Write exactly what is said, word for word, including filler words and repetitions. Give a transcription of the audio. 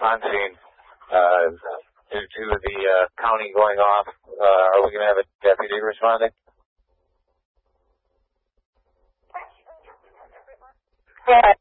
response scene, uh, due to the uh, county going off, uh, are we going to have a deputy responding? Yeah,